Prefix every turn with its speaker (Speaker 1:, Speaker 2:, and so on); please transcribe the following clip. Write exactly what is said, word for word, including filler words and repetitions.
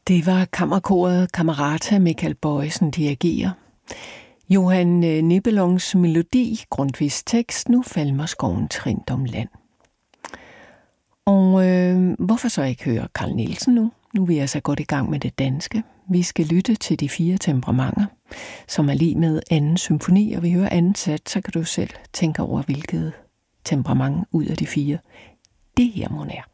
Speaker 1: Det var kammerkoret Camerata, Michael Bojesen dirigerer. Johan Nibelungs melodi, Grundtvigs tekst, Nu falmer skoven trint om land. Og øh, hvorfor så ikke høre Carl Nielsen nu? Nu er vi altså godt i gang med det danske. Vi skal lytte til de fire temperamenter, som er lige med anden symfoni, og vi hører anden sats, så kan du selv tænke over, hvilket temperament ud af de fire det her mon er.